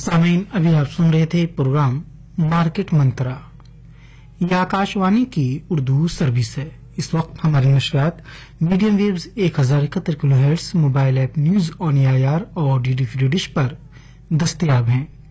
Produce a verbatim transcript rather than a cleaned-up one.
सामीन, अभी आप सुन रहे थे प्रोग्राम मार्केट मंत्रा। यह आकाशवाणी की उर्दू सर्विस है। इस वक्त हमारी नशरियात मीडियम वेव्स एक हजार इकहत्तर kilo hertz, mobile app news on A I R और डी डी फ्री डिश पर दस्तयाब हैं।